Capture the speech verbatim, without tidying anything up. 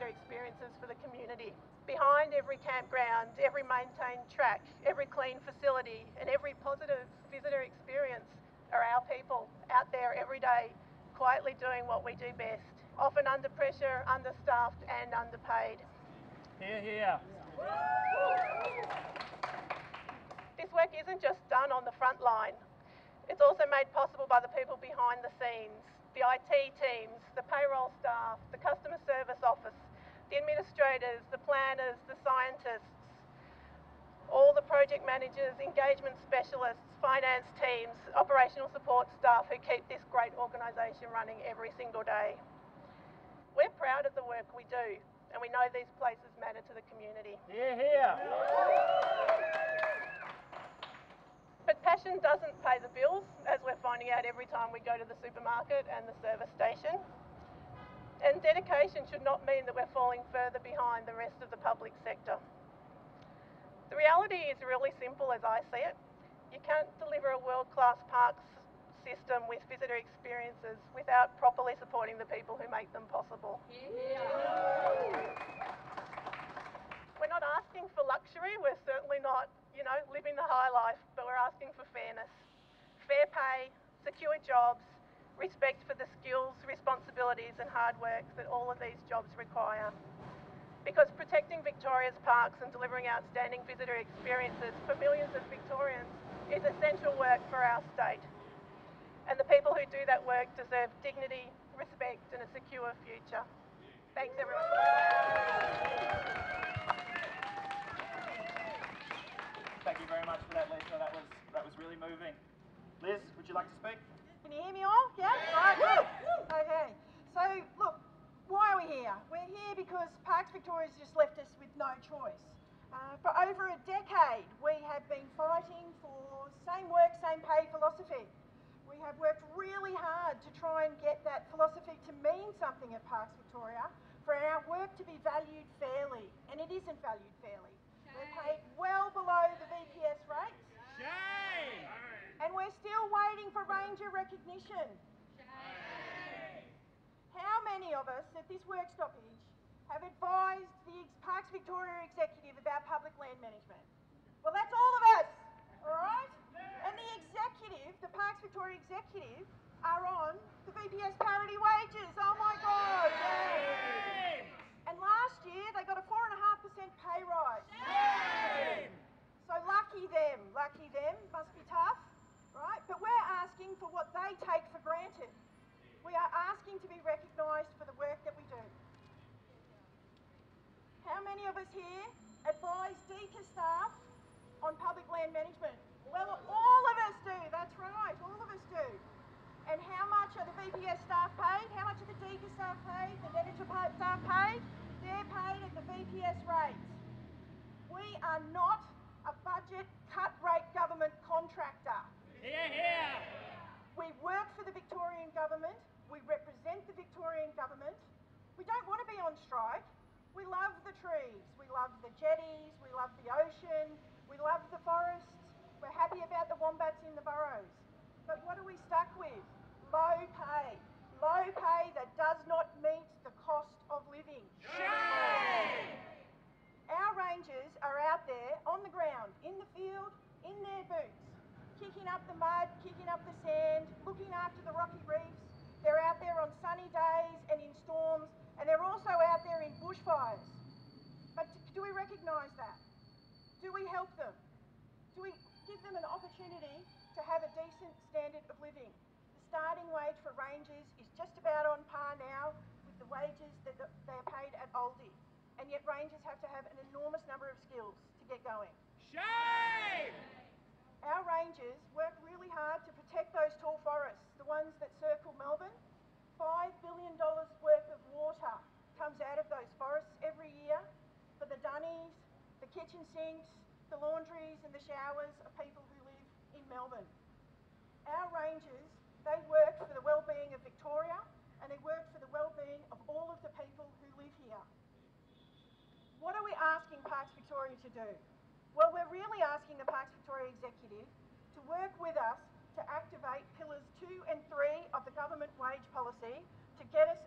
experiences for the community. Behind every campground, every maintained track, every clean facility and every positive visitor experience are our people out there every day, quietly doing what we do best, often under pressure, understaffed and underpaid. Hear, hear. This work isn't just done on the front line. It's also made possible by the people behind the scenes, the I T teams, the payroll staff, the customer service office, the administrators, the planners, the scientists, all the project managers, engagement specialists, finance teams, operational support staff who keep this great organisation running every single day. We're proud of the work we do, and we know these places matter to the community. Hear, hear. But passion doesn't pay the bills, as we're finding out every time we go to the supermarket and the service station. And dedication should not mean that we're falling further behind the rest of the public sector. The reality is really simple as I see it. You can't deliver a world-class parks system with visitor experiences without properly supporting the people who make them possible. Yeah. We're not asking for luxury, we're certainly not, you know, living the high life, but we're asking for fairness. Fair pay, secure jobs, respect for the skills, responsibilities and hard work that all of these jobs require. Because protecting Victoria's parks and delivering outstanding visitor experiences for millions of Victorians is essential work for our state. And the people who do that work deserve dignity, respect and a secure future. Thanks everyone. Thank you very much for that, Lisa. That was, that was really moving. Liz, would you like to speak? Can you hear me all? Yeah? Right, good. Okay. So, look, why are we here? We're here because Parks Victoria's just left us with no choice. Uh, for over a decade, we have been fighting for same work, same pay philosophy. We have worked really hard to try and get that philosophy to mean something at Parks Victoria, for our work to be valued fairly, and it isn't valued fairly. Shame. We're paid well below the V P S rates. Shame! And we're still waiting for ranger recognition. Shame! How many of us at this work stoppage have advised the Parks Victoria executive about public land management? Well, that's all of us, all right? And the executive, the Parks Victoria executive, are on the V P S parity wages. Oh my God! Shame! And last year they got a four and a half percent pay rise. Shame! So lucky them, lucky them. Must be tough, right? But we're asking for what they take for granted. We are asking to be recognised for the work that we do. How many of us here advise DECA staff on public land management? Well, all of us do, that's right, all of us do. And how much are the V P S staff paid? How much are the DECA staff paid? The manager staff paid? They're paid at the V P S rates. We are not a budget cut rate government contractor. Hear, hear. We work for the Victorian government, we represent the Victorian government. We don't want to be on strike. We love the trees, we love the jetties, we love the ocean, we love the forests. We're happy about the wombats in the burrows. But what are we stuck with? Low pay. Low pay that does not meet the cost of living. Shame! Our rangers are out there on the ground, in the field, in their boots, kicking up the mud, kicking up the sand, looking after the rocky reefs. They're out there on sunny days and in storms, and they're also out there in bushfires. But do we recognise that? Do we help them? Do we give them an opportunity to have a decent standard of living? The starting wage for rangers is just about on par now with the wages that they're paid at Aldi. And yet rangers have to have an enormous number of skills to get going. Shame! Our rangers work really hard to protect those tall forests, the ones that circle Melbourne. Five billion dollars worth of water comes out of those forests every year for the dunnies, the kitchen sinks, the laundries and the showers of people who live in Melbourne. Our rangers, they work for the well-being of Victoria and they work for the well-being of all of the people who live here. What are we asking Parks Victoria to do? Well, we're really asking the Parks Victoria Executive to work with us to activate pillars two and three of the government wage policy to get us